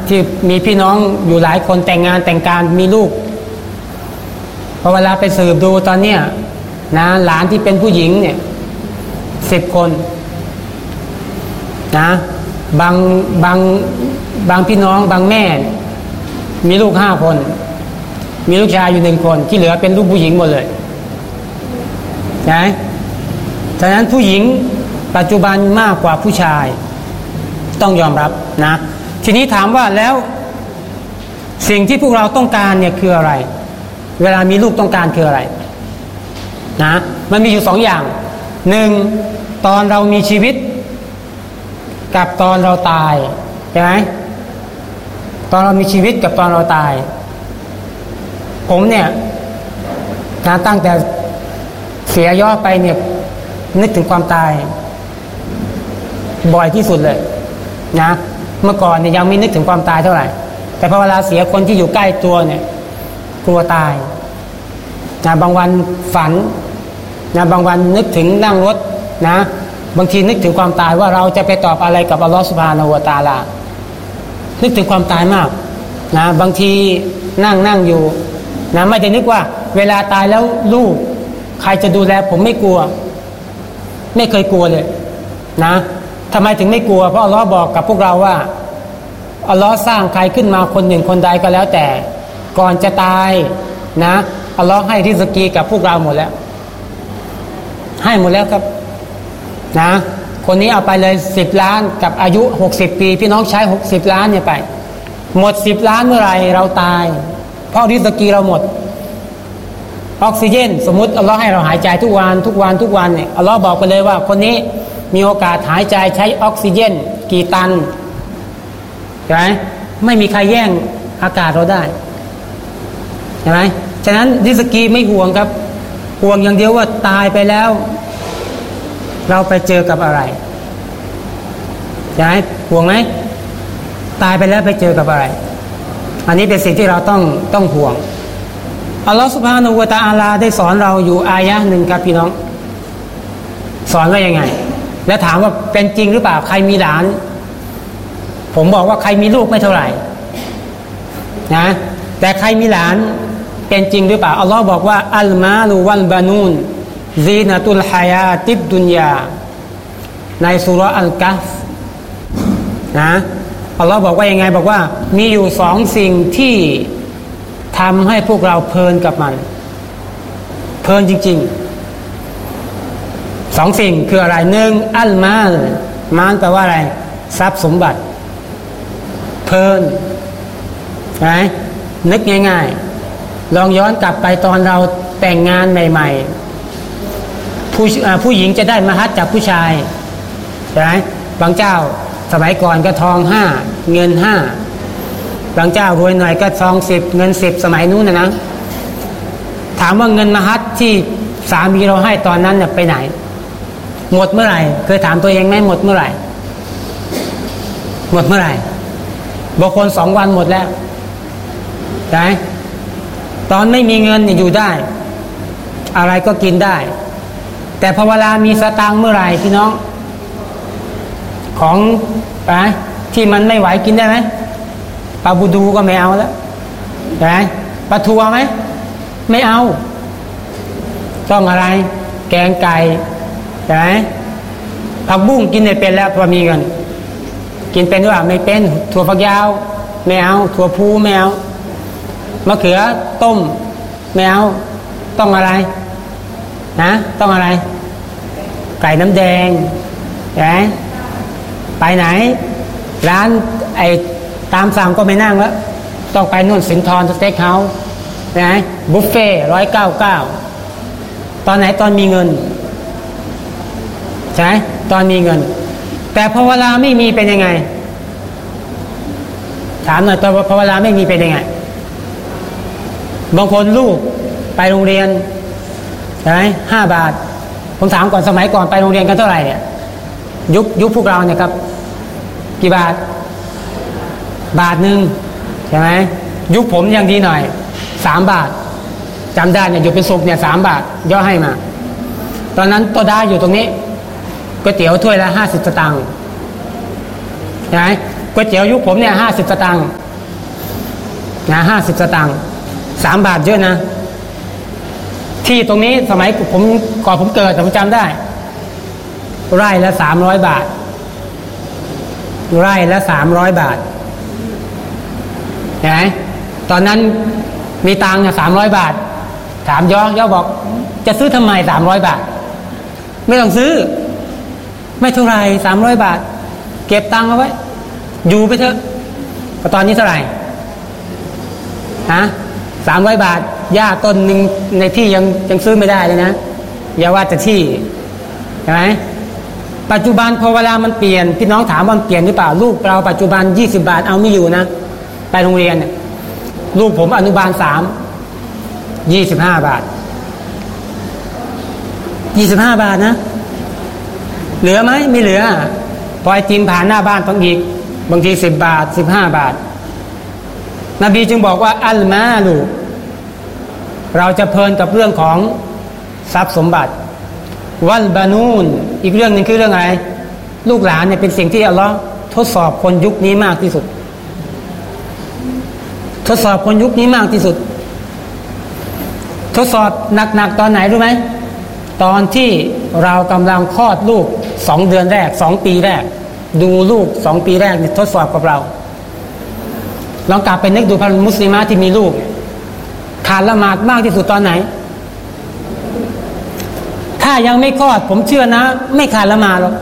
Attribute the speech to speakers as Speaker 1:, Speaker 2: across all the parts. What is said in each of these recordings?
Speaker 1: ที่มีพี่น้องอยู่หลายคนแต่งงานแต่งการมีลูกพอเวลาไปสืบดูตอนเนี้ยนะหลานที่เป็นผู้หญิงเนี่ย10 คนนะบางพี่น้องบางแม่มีลูก5 คนมีลูกชายอยู่1 คนที่เหลือเป็นลูกผู้หญิงหมดเลยนะฉะนั้นผู้หญิงปัจจุบันมากกว่าผู้ชายต้องยอมรับนะทีนี้ถามว่าแล้วสิ่งที่พวกเราต้องการเนี่ยคืออะไรเวลามีลูกต้องการคืออะไรนะมันมีอยู่2 อย่าง1ตอนเรามีชีวิตกับตอนเราตายใช่ไหมตอนเรามีชีวิตกับตอนเราตายผมเนี่ยนะตั้งแต่เสียย่อไปเนี่ยนึกถึงความตายบ่อยที่สุดเลยนะเมื่อก่อนเนี่ยยังไม่นึกถึงความตายเท่าไหร่แต่พอเวลาเสียคนที่อยู่ใกล้ตัวเนี่ยกลัวตายนะบางวันฝันนะบางวันนึกถึงนั่งรถนะบางทีนึกถึงความตายว่าเราจะไปตอบอะไรกับอัลลอฮฺซุบฮานะฮูวะตะอาลานึกถึงความตายมากนะบางทีนั่งอยู่นะไม่ได้นึกว่าเวลาตายแล้วลูกใครจะดูแลผมไม่กลัวไม่เคยกลัวเลยนะทำไมถึงไม่กลัวเพราะอัลลอฮ์บอกกับพวกเราว่าอัลลอฮ์สร้างใครขึ้นมาคนหนึ่งคนใดก็แล้วแต่ก่อนจะตายนะอัลลอฮ์ให้ริสกีกับพวกเราหมดแล้วให้หมดแล้วครับนะคนนี้เอาไปเลย10 ล้านกับอายุ60 ปีพี่น้องใช้60 ล้านเนี่ยไปหมด10 ล้านเมื่อไรเราตายเพราะริสกีเราหมดออกซิเจนสมมุติอัลลอฮ์ให้เราหายใจทุกวันเนี่ยอัลลอฮ์บอกไปเลยว่าคนนี้มีโอกาสหายใจใช้ออกซิเจนกี่ตันใช่ไหมไม่มีใครแย่งอากาศเราได้ใช่ไหมฉะนั้นริสกีไม่ห่วงครับห่วงอย่างเดียวว่าตายไปแล้วเราไปเจอกับอะไรใช่ไหมห่วงไหมตายไปแล้วไปเจอกับอะไรอันนี้เป็นสิ่งที่เราต้องห่วงอัลลอฮฺซุบฮานะฮูวะตะอาลาได้สอนเราอยู่อายะห์หนึ่งครับพี่น้องสอนว่ายังไงแล้วถามว่าเป็นจริงหรือเปล่าใครมีหลานผมบอกว่าใครมีลูกไม่เท่าไหร่นะแต่ใครมีหลานเป็นจริงหรือเปล่าอัลลอฮ์บอกว่าอัลมาลูวัลบานูนซีนะตุลฮายาติดดุนยาในซูเราะห์อัลกัฟนะอัลลอฮ์บอกว่ายังไงบอกว่ามีอยู่2 สิ่งที่ทำให้พวกเราเพลินกับมันเพลินจริงๆ2 สิ่งคืออะไร1อัลมาลแปลว่าอะไรทรัพย์สมบัติเพลินนะนึกง่ายๆลองย้อนกลับไปตอนเราแต่งงานใหม่ๆผู้หญิงจะได้มหัศจากผู้ชายใช่ไหมบางเจ้าสมัยก่อนก็ทอง5เงิน5บางเจ้ารวยหน่อยก็ทอง10เงิน10สมัยนู้นนะถามว่าเงินมหัศที่สามีเราให้ตอนนั้นเนี่ยไปไหนหมดเมื่อไหร่เคยถามตัวเองไหมหมดเมื่อไหร่บางคน2 วันหมดแล้วใช่ตอนไม่มีเงินเนี่ยอยู่ได้อะไรก็กินได้แต่พอเวลามีสตางค์เมื่อไหร่พี่น้องของไปที่มันไม่ไหวกินได้ไหมปลาบูดูก็ไม่เอาแล้วใช่ปลาทัวไหมไม่เอาต้องอะไรแกงไก่ใช่ผักบุ้งกินได้เป็นแล้วพอมีเงินกินเป็นหรือเปล่าไม่เป็นถั่วฝักยาวไม่เอาถั่วพูไม่เอามะเขือต้มไม่เอาต้องอะไรนะต้องอะไรไก่น้ำแดงใช่ไปไหนร้านไอ้ตามสั่งก็ไม่นั่งแล้วต้องไปนู่นสินทรสเต็กเฮาส์นะบุฟเฟ่199ตอนไหนตอนมีเงินใช่ตอนมีเงินแต่พอเวลาไม่มีเป็นยังไงถามหน่อยตอนพอเวลาไม่มีเป็นยังไงบางคนลูกไปโรงเรียนใช่ไหม5 บาทผมถามก่อนสมัยก่อนไปโรงเรียนกันเท่าไหร่เนี่ยยุคพวกเราเนี่ยครับกี่บาท1 บาทใช่ไหมยุคผมยังดีหน่อย3 บาทจำได้เนี่ยอยู่เป็นสุกเนี่ย3 บาทย่อให้มาตอนนั้นตัวได้อยู่ตรงนี้ก๋วยเตี๋ยวถ้วยละ50 สตางค์ใช่ไหมก๋วยเตี๋ยวยุคผมเนี่ย50 สตางค์นะ50 สตางค์3 บาทเยอะนะที่ตรงนี้สมัยผมก่อนผมเกิดผมจำได้ไร่ละ300 บาทไร่ละ300 บาทเห็นไหมตอนนั้นมีตังค์300 บาทถามย่อบอกจะซื้อทำไม300 บาทไม่ต้องซื้อไม่เท่าไร300 บาทเก็บตังค์เอาไว้อยู่ไปเถอะตอนนี้เท่าไหร่300 บาทหญ้าต้นหนึ่งในที่ยังซื้อไม่ได้เลยนะอย่าว่าแต่ที่ใช่ไหมปัจจุบันพอเวลามันเปลี่ยนพี่น้องถามว่ามันเปลี่ยนหรือเปล่าลูกเราปัจจุบัน20 บาทเอาไม่อยู่นะไปโรงเรียนลูกผมอนุบาล3 25 บาท25 บาทนะเหลือไหมไม่เหลือพอไอติมผ่านหน้าบ้านต้องอีกบางที10 บาท15 บาทนบีจึงบอกว่าอัลมาลูเราจะเพลินกับเรื่องของทรัพย์สมบัติวัลบานูนอีกเรื่องนึงคือเรื่องอะไรลูกหลานเนี่ยเป็นสิ่งที่อัลเลาะห์ทดสอบคนยุคนี้มากที่สุดทดสอบคนยุคนี้มากที่สุดทดสอบหนักๆตอนไหนรู้ไหมตอนที่เรากำลังคลอดลูก2 เดือนแรก2 ปีแรกดูลูก2 ปีแรกเนี่ยทดสอบกับเราลองกลับไปนึกดูพันมุสลิมะที่มีลูกขาดละหมาดมากที่สุดตอนไหนถ้ายังไม่คลอดผมเชื่อนะไม่ขาดละหมาดหรอก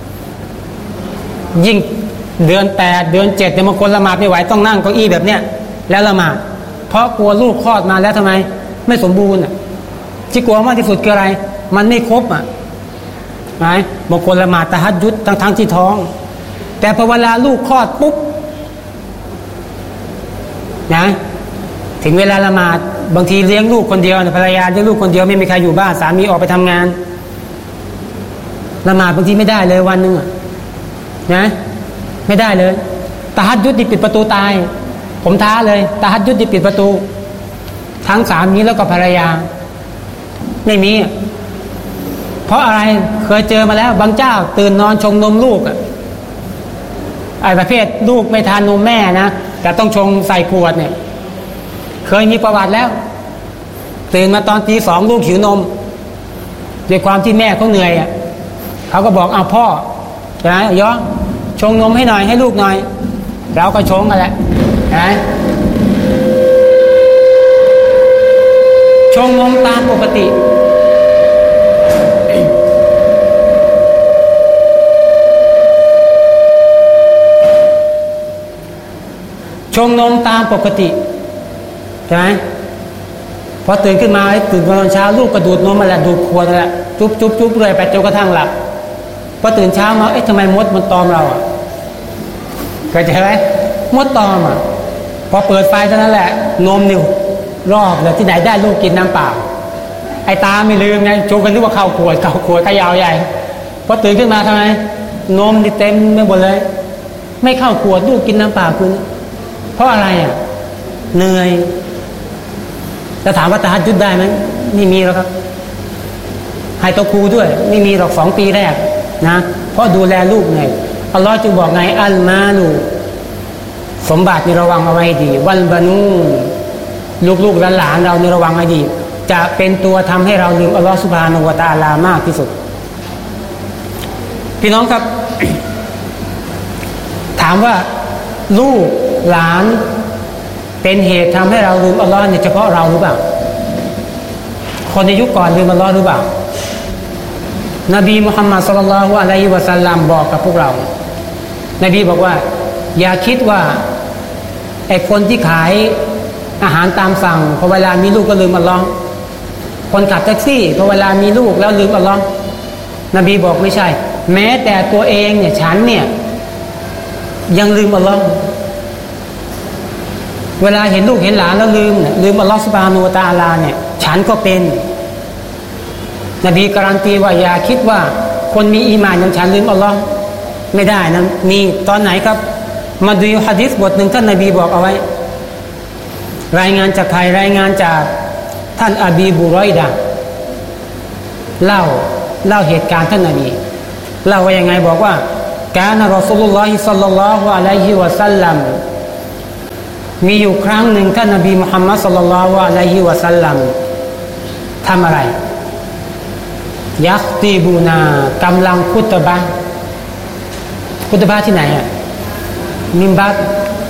Speaker 1: ยิ่งเดือน8 เดือน7เนี่ยบางคนละหมาดไม่ไหวต้องนั่งเก้าอี้แบบเนี้ยแล้วละหมาดเพราะกลัวลูกคลอดมาแล้วทำไมไม่สมบูรณ์ที่กลัวมากที่สุดคืออะไรมันไม่ครบไหมบางคนละหมาดตะฮัจญุดทั้งที่ท้องแต่พอเวลาลูกคลอดปุ๊บนะถึงเวลาละหมาดบางทีเลี้ยงลูกคนเดียวภรรยาเลี้ยงลูกคนเดียวไม่มีใครอยู่บ้านสามีออกไปทำงานละหมาดบางทีไม่ได้เลยวันนึงนะไม่ได้เลยตะฮัจญุดนี่ปิดประตูตายผมท้าเลยตะฮัจญุดนี่ปิดประตูทั้งสามีแล้วก็ภรรยาไม่มีเพราะอะไรเคยเจอมาแล้วบางเจ้าตื่นนอนชงนมลูกไอ้ประเภทลูกไม่ทานนมแม่นะแต่ต้องชงใส่ขวดเนี่ยเคยมีประวัติแล้วตื่นมาตอนตี 2ลูกหิวนมด้วยความที่แม่เขาเหนื่อยเขาก็บอกเอาพ่อใช่ไหมย้อนชงนมให้หน่อยให้ลูกหน่อยเราก็ชงกันแหละนะชงนมตามปกติชงนมตามปกติใช่ไหมพอตื่นขึ้นมาตื่นตอนเช้าลูกกระดูดนมมาแล้วดูดขวดแล้วจุ๊บเลยไปจนกระทั่งหลับพอตื่นเช้ามาทำไมมดมันตอมเราเคยเจอไหมมดตอมพอเปิดไฟเท่านั้นแหละนมนิ่วรอบเลยที่ไหนได้ลูกกินน้ำเปล่าไอ้ตาไม่ลืมไงโจกันนึกว่าเข้าขวดขยาวใหญ่พอตื่นขึ้นมาทำไมนมนี่เต็มไปหมดเลยไม่เข้าขวดลูกกินน้ำเปล่าคุณเพราะอะไรเหนื่อยจะถามว่าตะฮัจญุดได้ไหมไม่มีแล้วครับให้ตัวครูด้วยไม่มีหรอก2 ปีแรกนะเพราะดูแลลูกไงอัลลอฮ์จึงบอกไงอัลมาลูสมบัตินี่ระวังเอาไว้ดีวัลบานูลูกหลานเรานี่ระวังให้ดีจะเป็นตัวทำให้เราลืมอัลลอฮ์ซุบฮานะฮูวะตะอาลามากที่สุดพี่น้องครับ ถามว่าลูกหลานเป็นเหตุทำให้เราลืมอัลลอฮ์เนี่ยเฉพาะเราหรือเปล่าคนในยุคก่อนลืมอัลลอฮ์หรือเปล่านบีมุฮัมมัดศ็อลลัลลอฮุอะลัยฮิวะซัลลัมบอกกับพวกเรานบีบอกว่าอย่าคิดว่าไอ้คนที่ขายอาหารตามสั่งพอเวลามีลูกก็ลืมอัลลอฮ์คนขับแท็กซี่พอเวลามีลูกแล้วลืมอัลลอฮ์นบีบอกไม่ใช่แม้แต่ตัวเองเนี่ยฉันเนี่ยยังลืมอัลลอฮ์เวลาเห็นลูกเห็นหลานแล้วลืมอัลลอฮ์ซุบฮานะฮูวะตะอาลาเนี่ยฉันก็เป็นนบีการันตีว่าอย่าคิดว่าคนมีอีหม่านอย่างฉันลืมอัลลอฮ์ไม่ได้นะมีตอนไหนครับมาดูหะดีษบทหนึ่งท่านนบีบอกเอาไว้รายงานจากใครรายงานจากท่านอบีบุรอยดะห์เล่าเหตุการณ์ท่านนบีเล่าว่ายังไงบอกว่ากานะรอซูลุลลอฮิศ็อลลัลลอฮุอะลัยฮิวะซัลลัมมีอยู่ครั้งหนึ่งท่านนบีมุฮัมมัดศ็อลลัลลอฮุอะลัยฮิวะซัลลัมทำอะไรยักตีบูนากำลังคุตบะที่ไหนอ่ะมิมบัต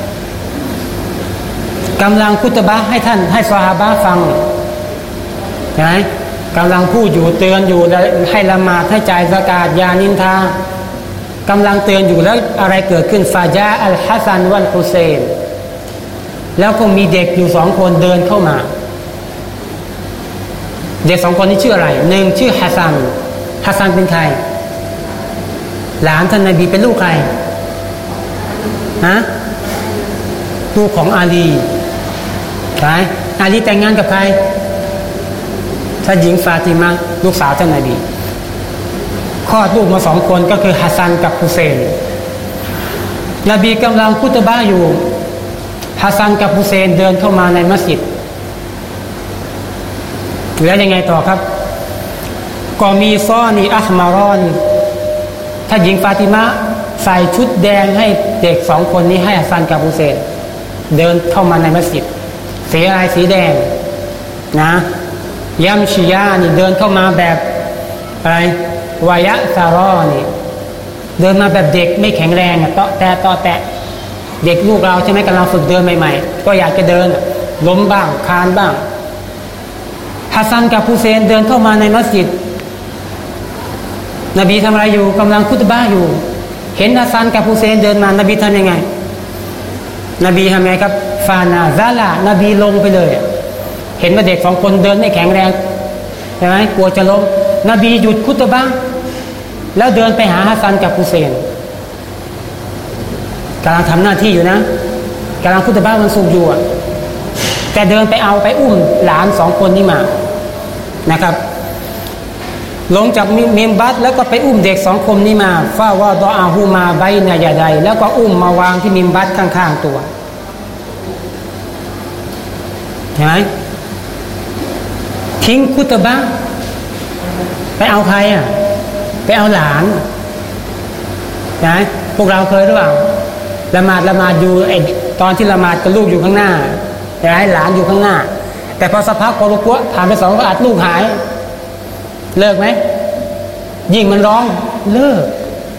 Speaker 1: กำลังคุตบะให้ท่านให้ซอฮาบะห์ฟังใช่ไหมกำลังพูดอยู่เตือนอยู่ให้ละหมาดให้จ่ายซะกาตอย่านินทากำลังเตือนอยู่แล้วอะไรเกิดขึ้นฟาจาอัลฮัสซันวัลฮุเซนแล้วก็มีเด็กอยู่2 คนเดินเข้ามาเด็ก2 คนนี้ชื่ออะไรหนึ่งชื่อฮัสซันเป็นใครหลานท่านนบีเป็นลูกใครฮะลูกของอาลีใช่อาลีแต่งงานกับใครท่านหญิงฟาติมาลูกสาวท่านนบีคลอดลูกมา2 คนก็คือฮัสซันกับฮุเซนนบีกำลังคุตบะห์อยู่ฮัสซันกับฮุเซนเดินเข้ามาในมัสยิดแล้วยังไงต่อครับก็มีซอนีอัฮมารอนท่านหญิงฟาติมาใส่ชุดแดงให้เด็ก2 คนนี้ให้ฮัสซันกับฮุเซนเดินเข้ามาในมัสยิดสีอะไรสีแดงนะยัมชิยานี่เดินเข้ามาแบบอะไรวายะซารอนี่เดินมาแบบเด็กไม่แข็งแรงเตาะแตะเด็กลูกเราใช่ไหมกำลังฝึกเดินใหม่ๆก็อยากจะเดินล้มบ้างคลานบ้างฮัสซันกับฮุเซนเดินเข้ามาในมัสยิดนบีทำอะไรอยู่กำลังคุตบะห์อยู่เห็นฮัสซันกับฮุเซนเดินมานบีทำยังไงนบีทำไงครับฟานาซาลานบีลงไปเลยเห็นว่าเด็ก2 คนเดินไม่แข็งแรงใช่ไหมกลัวจะล้มนบีหยุดคุตบะห์แล้วเดินไปหาฮัสซันกับฮุเซนกำลังทำหน้าที่อยู่นะกำลังคุตบะห์วันศุกร์อยู่แต่เดินไปอุ้มหลาน2 คนนี้มานะครับลงจากมิมบัตแล้วก็ไปอุ้มเด็ก2 คนนี้มาฟาวะดออาฮูมาไบนะยะไดแล้วก็อุ้มมาวางที่มิมบัตข้างๆตัวเห็นไหมทิ้งคุตบะห์ไปเอาใครไปเอาหลานนะพวกเราเคยหรือเปล่าละหมาดอยู่ตอนที่ละหมาดกับลูกอยู่ข้างหน้าแต่ให้หลานอยู่ข้างหน้าแต่พอสักพักพอรุกัวผ่านไป2 รอกาตลูกหายเลิกไหมยิ่งมันร้องเลิก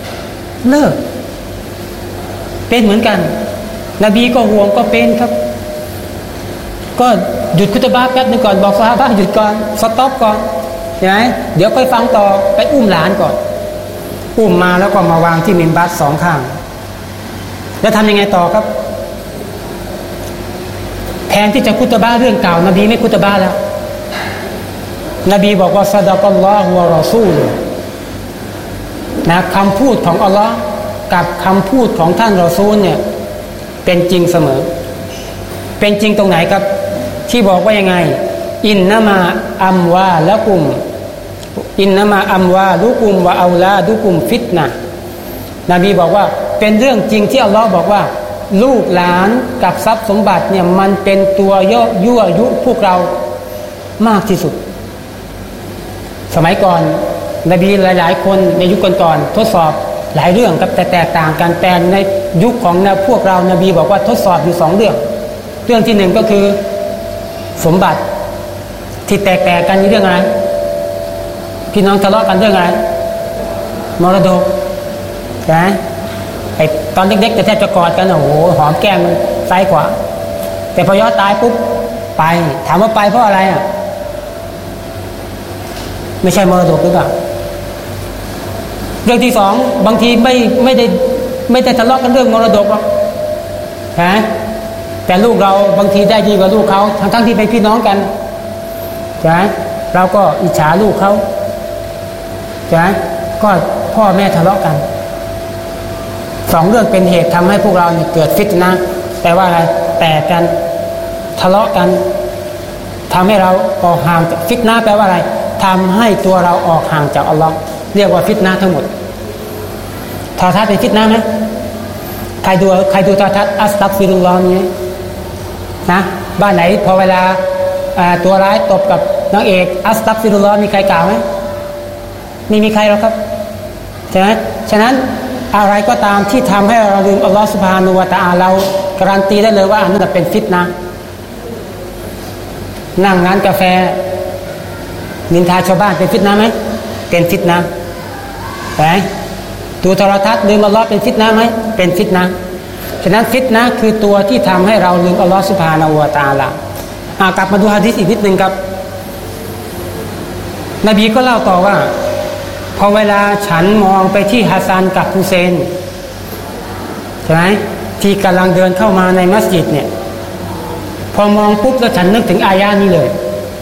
Speaker 1: เป็นเหมือนกันนบีก็ห่วงก็เป็นครับก็หยุดคุตบะห์แป๊บนึงก่อนบอกซอฮาบะห์หยุดก่อนสต็อปก่อนใช่ไหมเดี๋ยวค่อยฟังต่อไปอุ้มหลานก่อนอุ้มมาแล้วก็มาวางที่มิมบัต2 ข้างแล้วทำยังไงต่อครับแทนที่จะคุตบะห์เรื่องเก่านบีไม่คุตบะห์แล้วนบีบอกว่าซะดะกัลลอฮุวะรอซูลนะคำพูดของอัลลอฮ์กับคำพูดของท่านรอซูลเนี่ยเป็นจริงเสมอเป็นจริงตรงไหนครับที่บอกว่ายังไงอินนะมาอัมวาละกุมอินนะมาอัมวาลุกุมวะเอาลาดุกุมฟิตนะนบีบอกว่าเป็นเรื่องจริงที่อัลลอฮ์บอกว่าลูกหลานกับทรัพย์สมบัติเนี่ยมันเป็นตัวยั่วยุพวกเรามากที่สุดสมัยก่อนนบีหลายๆคนในยุคก่อนๆทดสอบหลายเรื่องครับแต่แตกต่างกันแต่ในยุคของพวกเรานบีบอกว่าทดสอบอยู่2 เรื่องที่1ก็คือสมบัติที่แตกกันเรื่องอะไรพี่น้องทะเลาะกันเรื่องอะไรมรดกนะไอตอนเด็กๆแต่แทบจะกอดกันโอ้โหหอมแก้มซ้ายขวาแต่พอยอดตายปุ๊บไปถามว่าไปเพราะอะไรไม่ใช่มรดกหรือเปล่าเรื่องที่2บางทีไม่ได้ทะเลาะกันเรื่องมรดกหรอกนะแต่ลูกเราบางทีได้ดีกว่าลูกเขาทั้งที่เป็นพี่น้องกันใช่ไหมเราก็อิจฉาลูกเขาใช่ไหมก็พ่อแม่ทะเลาะกัน2 เรื่องเป็นเหตุทำให้พวกเราเนี่ยเกิดฟิตนะห์แปลว่าอะไรแตกกันทะเลาะกันทำให้เราออกห่างจากฟิตนะห์แปลว่าอะไรทำให้ตัวเราออกห่างจากอัลลอฮ์เรียกว่าฟิตนะห์ทั้งหมดโทรทัศน์เป็นฟิตนะห์ไหมใครดูโทรทัศน์อัสตัฆฟิรุลลอฮ์นี้นะบ้านไหนพอเวลาตัวร้ายตบกับนางเอกอัสตัฆฟิรุลลอฮ์มีใครกล่าวไหมไม่มีใครหรอกครับใช่ไหมฉะนั้นอะไรก็ตามที่ทำให้เราลืมอัลลอฮฺซุบฮานะฮูวะตะอาลาเราการันตีได้เลยว่าอันนั้นเป็นฟิตนะห์นั่งร้านกาแฟนินทาชาวบ้านเป็นฟิตนะห์ไหมเป็นฟิตนะห์แต่ดูโทรทัศน์ลืมอัลลอฮ์เป็นฟิตนะห์ไหมเป็นฟิตนะห์ฉะนั้นฟิตนะห์คือตัวที่ทำให้เราลืมอัลลอฮฺซุบฮานะฮูวะตะอาลากลับมาดูหะดีษอีกนิดนึงครับนบีก็เล่าต่อว่าพอเวลาฉันมองไปที่ฮัสซันกับฮุเซนใช่ไหมที่กำลังเดินเข้ามาในมัสยิดเนี่ยพอมองปุ๊บแล้วฉันนึกถึงอายะนี้เลย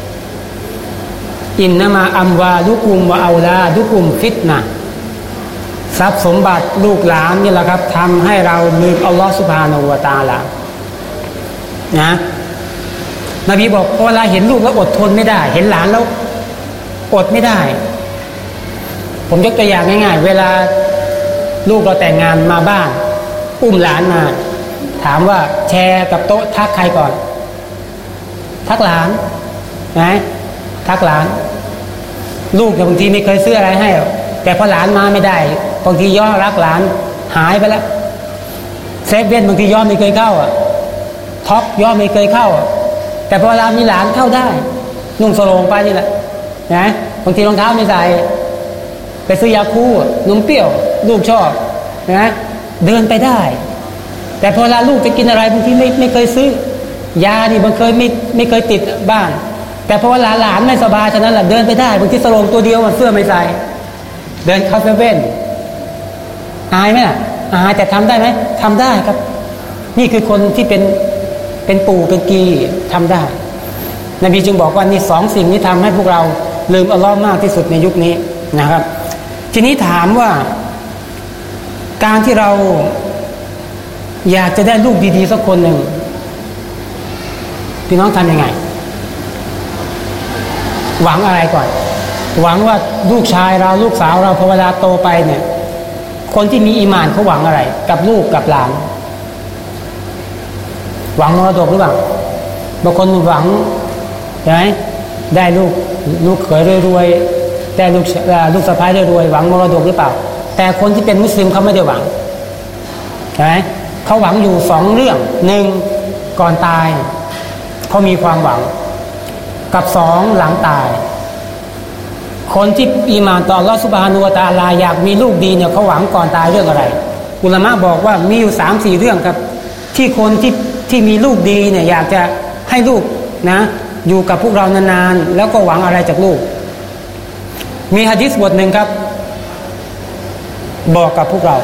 Speaker 1: อินนามาอัมวาลุกุมวะเอาลาลุกุมฟิตนะทรัพย์สมบัติลูกหลานนี่แหละครับทำให้เราลืมอัลลอฮฺซุบฮานะฮูวะตะอาลานะนบีบอกเวลาเห็นลูกแล้วอดทนไม่ได้เห็นหลานแล้วอดไม่ได้ผมยกตัวอย่างง่ายๆเวลาลูกเราแต่งงานมาบ้านอุ้มหลานมาถามว่าแชร์กับโต๊ะทักใครก่อนทักหลานนะทักหลานลูกบางทีไม่เคยซื้ออะไรให้แต่พอหลานมาไม่ได้บางทีย่อรักหลานหายไปแล้วเซฟเว่นบางทีย่อไม่เคยเข้าท็อปย่อไม่เคยเข้าแต่พอเวลามีหลานเข้าได้นุ่งสโลงไปนี่แหละนะบางทีรองเท้าไม่ใส่ไปซื้อยาคูนมเปรี้ยวลูกชอบนะเดินไปได้แต่พอเวลาลูกจะกินอะไรบางทีไม่เคยซื้อยานี่บางเคยไม่เคยติดบ้านแต่พอเวลาหลานไม่สบายฉะนั้นแหละเดินไปได้บางทีสโลงตัวเดียวเสื้อไม่ใส่เดินเข้าเซเว่นอายไหมล่ะอายแต่ทำได้ไหมทำได้ครับนี่คือคนที่เป็นปู่เป็นกีทำได้นบีจึงบอกว่านี่สองสิ่งนี้ทำให้พวกเราลืมอัลลอฮ์มากที่สุดในยุคนี้นะครับทีนี้ถามว่าการที่เราอยากจะได้ลูกดีๆสักคนหนึ่งพี่น้องทำยังไงหวังอะไรก่อนหวังว่าลูกชายเราลูกสาวเราพอเวลาโตไปเนี่ยคนที่มีอีหม่านเขาหวังอะไรกับลูกกับหลานหวังมรดกหรือเปล่าบางคนหวังใช่ไหมได้ลูกเขยรวยๆได้ลูกสะใภ้รวยๆหวังมรดกหรือเปล่าแต่คนที่เป็นมุสลิมเขาไม่ได้หวังใช่ไหมเขาหวังอยู่สองเรื่องหนึ่งก่อนตายเขามีความหวังกับสองหลังตายคนที่อีหม่านต่ออัลเลาะห์ซุบฮานะฮูวะตะอาลาอยากมีลูกดีเนี่ยเขาหวังก่อนตายเรื่องอะไรอุลามะบอกว่ามีอยู่ 3-4 เรื่องครับที่คนที่มีลูกดีเนี่ยอยากจะให้ลูกนะอยู่กับพวกเรานานๆแล้วก็หวังอะไรจากลูกมีหะดีษบทหนึ่งครับบอกกับพวกเรา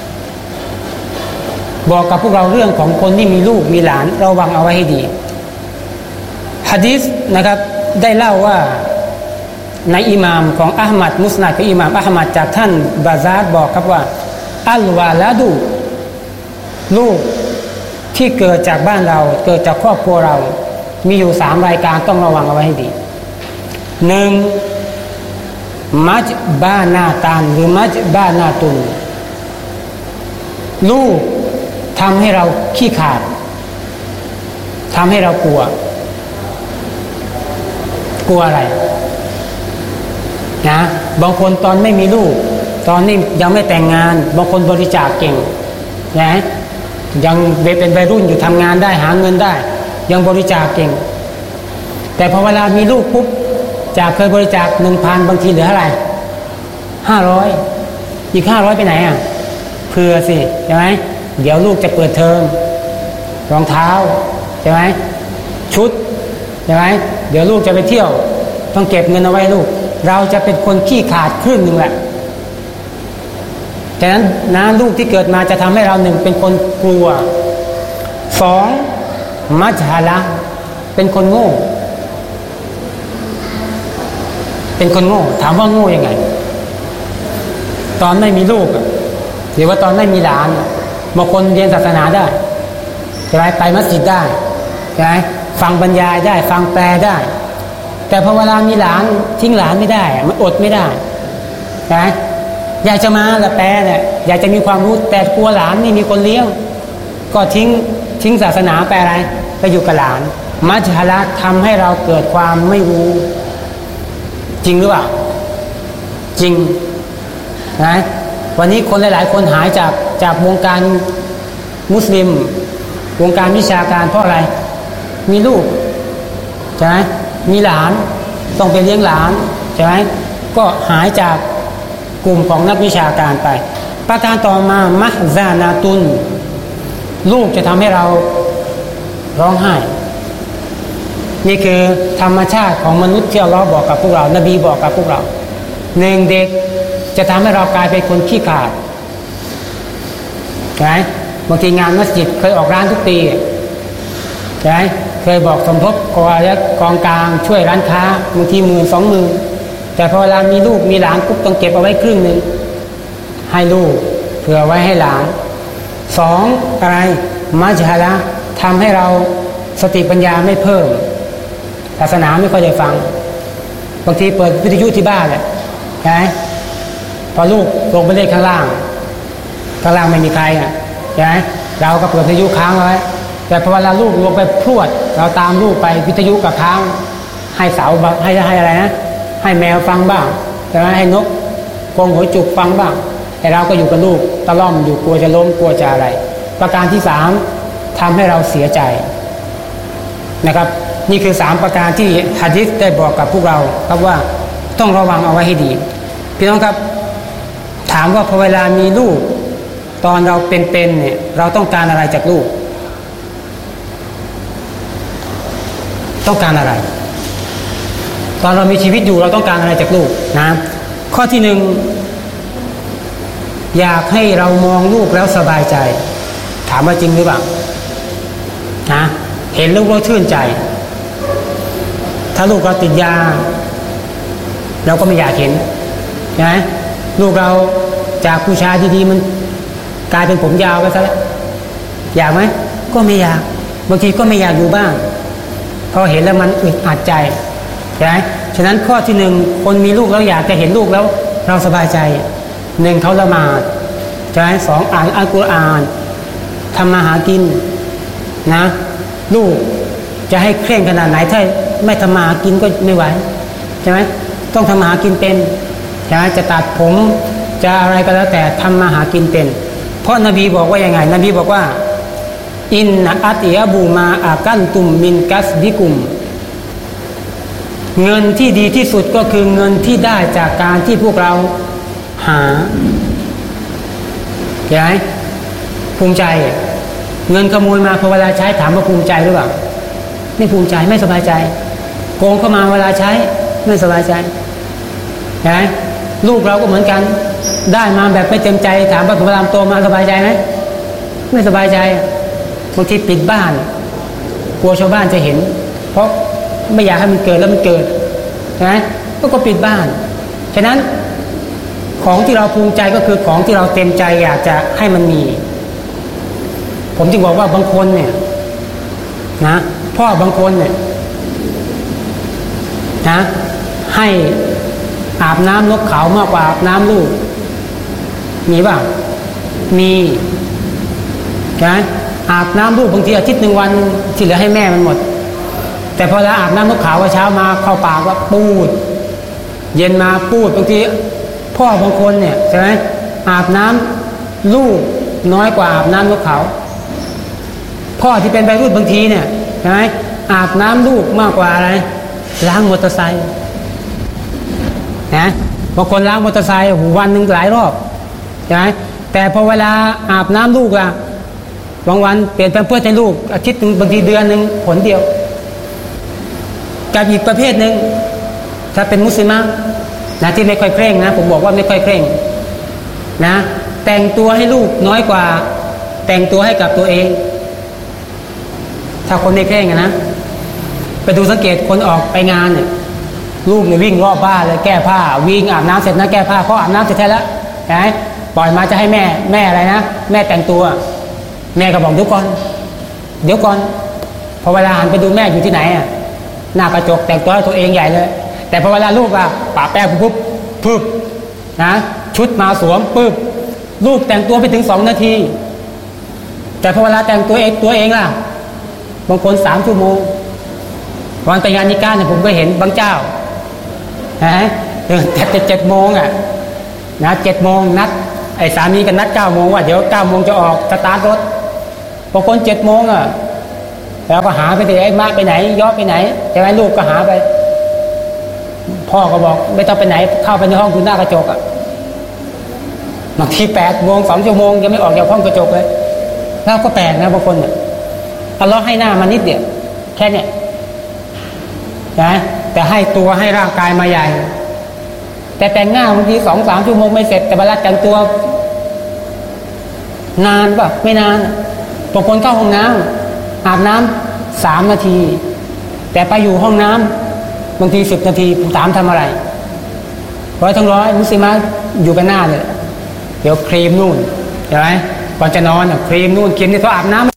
Speaker 1: เรื่องของคนที่มีลูกมีหลานระวังเอาไว้ให้ดีหะดีษนะครับได้เล่าว่าในอิหม่ามของอะห์มัดมุสนัดของอิหม่ามอะห์มัดจากท่านบาซาร์บอกครับว่าอัลวาลาดูลูกที่เกิดจากบ้านเราเกิดจากครอบครัวเรามีอยู่3รายการต้องระวังเอาไว้ให้ดี1มัจบานาตันหรือมัจบานาตุนลูกทำให้เราขี้ขลาดทำให้เรากลัวอะไรนะบางคนตอนไม่มีลูกตอนนี้ยังไม่แต่งงานบางคนบริจาคเก่งนะยังเป็นวัยรุ่นอยู่ทำงานได้หาเงินได้ยังบริจาคเก่งแต่พอเวลามีลูกปุ๊บจากเคยบริจาค 1,000 บางทีเหลืออะไร500อีก500ไปไหนเผื่อสิใช่ไหมเดี๋ยวลูกจะเปิดเทอมรองเท้าใช่ไหมชุดใช่ไหมเดี๋ยวลูกจะไปเที่ยวต้องเก็บเงินเอาไว้ลูกเราจะเป็นคนขี้ขาดครึ่งหนึ่งแหละฉะนั้นนะลูกที่เกิดมาจะทำให้เรา1เป็นคนกลัว2มัจฮาละเป็นคนโง่ถามว่าโง่ยังไงตอนไม่มีลูกหรือว่าตอนไม่มีหลานบางคนเรียนศาสนาได้ใช่ไหมไปมัสยิดได้ใช่ไหมฟังบรรยายได้ฟังแปลได้แต่พอเวลามีหลานทิ้งหลานไม่ได้มันอดไม่ได้ใช่ไหมอยากจะมาละแปลเนี่ยอยากจะมีความรู้แต่กลัวหลานนี่มีคนเลี้ยงก็ทิ้งศาสนาไปอะไรไปอยู่กับหลานมัจฮาละทำให้เราเกิดความไม่รู้จริงหรือเปล่าจริงนะวันนี้คนหลายๆคนหายจากวงการมุสลิมวงการวิชาการเพราะอะไรมีลูกใช่ไหมมีหลานต้องไปเลี้ยงหลานใช่ไหมก็หายจากกลุ่มของนักวิชาการไปประการต่อมามะซานาตุนลูกจะทำให้เราร้องไห้นี่คือธรรมชาติของมนุษย์ที่อัลเลาะห์บอกกับพวกเรานบีบอกกับพวกเราหนึ่งเด็กจะทำให้เรากลายเป็นคนขี้ขลาดใช่ไหมบางทีงานมัสยิดเคยออกร้านทุกปีใช่ไหมเคยบอกสมทบกองกลางช่วยร้านค้าบางที10,000-20,000แต่พอเวลามีลูกมีหลานปุ๊บต้องเก็บเอาไว้ครึ่งนึงให้ลูกเผื่อไว้ให้หลานสองอะไรมัจฮะละทำให้เราสติปัญญาไม่เพิ่มศาสนาไม่ค่อยได้ฟังบางทีเปิดวิทยุที่บ้านแหละใช่ไหมพอลูกลงไปเล่นข้างล่างไม่มีใครใช่ไหมเราก็เปิดวิทยุค้างไว้แต่พอเวลาลูกลงไปพรวดเราตามลูกไปวิทยุกับค้างให้เสาให้อะไรนะให้แมวฟังบ้างใช่ไหมให้นกกรงหัวจุกฟังบ้างแต่เราก็อยู่กับลูกตะล่อมอยู่กลัวจะล้มกลัวจะอะไรประการที่3ทำให้เราเสียใจนะครับนี่คือ3ประการที่หะดีษได้บอกกับพวกเราครับว่าต้องระวังเอาไว้ให้ดีพี่น้องครับถามว่าพอเวลามีลูกตอนเราเป็นเนี่ยเราต้องการอะไรจากลูกต้องการอะไรตอนเรามีชีวิตอยู่เราต้องการอะไรจากลูกนะข้อที่1อยากให้เรามองลูกแล้วสบายใจถามว่าจริงหรือเปล่านะเห็นลูกเราชื่นใจถ้าลูกเราติดยาเราก็ไม่อยากเห็นใช่ไหมลูกเราจากผู้ชายดีๆมันกลายเป็นผมยาวไปซะแล้วอยากไหมก็ไม่อยากบางทีก็ไม่อยากอยู่บ้านพอเห็นแล้วมันอึดอัดใจใช่ไหมฉะนั้นข้อที่1คนมีลูกแล้วอยากจะเห็นลูกแล้วเราสบายใจ1เขาละหมาดใช่ไหม2อ่านอัลกุรอานทำมาหากินนะลูกจะให้เคร่งขนาดไหนถ้าไม่ทำมาหากินก็ไม่ไหวใช่ไหมต้องทำมาหากินเป็นใช่ไหมจะตัดผมจะอะไรก็แล้วแต่ทำมาหากินเป็นเพราะนบีบอกว่ายังไงนบีบอกว่าอินนะอัติยะบูมาอากันตุมมินกัสบิกุมเงินที่ดีที่สุดก็คือเงินที่ได้จากการที่พวกเราหาใช่ไหมภูมิใจเงินขโมยมาพอเวลาใช้ถามว่าภูมิใจหรือเปล่าไม่ภูมิใจไม่สบายใจโกงเข้ามาเวลาใช้ไม่สบายใจใช่ไหมลูกเราก็เหมือนกันได้มาแบบไม่เต็มใจถามว่าเวลาโตมาสบายใจไหมไม่สบายใจบางทีปิดบ้านกลัวชาวบ้านจะเห็นเพราะไม่อยากให้มันเกิดแล้วมันเกิดใช่ไหมก็ปิดบ้านฉะนั้นของที่เราภูมิใจก็คือของที่เราเต็มใจอยากจะให้มันมีผมจึงบอกว่าบางคนเนี่ยนะพ่อบางคนเนี่ยนะให้อาบน้ำนกเขามากกว่าอาบน้ำลูกมีป่ะมีใช่ไหมอาบน้ำลูกบางทีอาทิตย์1วันที่เหลือให้แม่มันหมดแต่พอแล้วอาบน้ำนกเขาว่าเช้ามาเข้าปากว่าปูดเย็นมาปูดบางทีพ่อบางคนเนี่ยใช่ไหมอาบน้ำลูกน้อยกว่าอาบน้ำนกเขาพ่อที่เป็นวัยรุ่นบางทีเนี่ยใช่ไหมอาบน้ำลูกมากกว่าอะไรล้างมอเตอร์ไซค์นะบางคนล้างมอเตอร์ไซค์วันหนึ่งหลายรอบใช่ไหมแต่พอเวลาอาบน้ำลูกอะบางวันเปลี่ยนแพมเพิร์สให้ลูกอาทิตย์นึงบางทีเดือนนึงผลเดียวกับอีกประเภทหนึ่งถ้าเป็นมุสลิมนะที่ไม่ค่อยเคร่งนะผมบอกว่าไม่ค่อยเคร่งนะแต่งตัวให้ลูกน้อยกว่าแต่งตัวให้กับตัวเองถ้าคนไม่เคร่งนะไปดูสังเกตคนออกไปงานเนี่ยลูกเนี่ยวิ่งรอบบ้านเลยแก้ผ้าวิ่งอาบน้ำเสร็จนะแก้ผ้าเพราะอาบน้ำเสร็จแล้วใช่ไหมปล่อยมาจะให้แม่อะไรนะแม่แต่งตัวแม่ก็บอกเดี๋ยวก่อนพอเวลาหันไปดูแม่อยู่ที่ไหนอ่ะหน้ากระจกแต่งตัวให้ตัวเองใหญ่เลยแต่พอเวลาลูกอะปะแป้งปุ๊บนะชุดมาสวมปุ๊บลูกแต่งตัวไปถึง2 นาทีแต่พอเวลาแต่งตัวเองล่ะบางคน3 ชั่วโมงวันไปงานนิกายเนี่ยผมก็เห็นบางเจ้าแต่7 โมงอ่ะนะ7 โมงนัดไอ้สามีกันนัด9 โมงว่าเดี๋ยว9 โมงจะออกสตาร์ทรถพอคน7 โมงอ่ะแล้วก็หาไปสิไอ้มาไปไหนย้อไปไหนใช่ไหมลูกก็หาไปพ่อก็บอกไม่ต้องไปไหนเข้าไปในห้องดูหน้ากระจกอ่ะบางที8 โมง2 ชั่วโมงยังไม่ออกจากห้องกระจกเลยแล้วก็แปลกนะบางคนเนี่ยอัลเลาะห์ให้หน้ามานิดเดียวแค่เนี้ยนะแต่ให้ตัวให้ร่างกายมาใหญ่แต่แต่งหน้าบางที2-3 ชั่วโมงไม่เสร็จแต่เวลาแต่งตัวนานป่ะไม่นานบางคนเข้าห้องน้ำอาบน้ำ3 นาทีแต่ไปอยู่ห้องน้ำบางที10 นาทีถามทำอะไร100 ทั้ง 100มุสลิมะอยู่กันหน้าเนี่ยเดี๋ยวครีมนู่นใช่ไหมก่อนจะนอนครีมนู่นครีมนี่เขาอาบน้ำ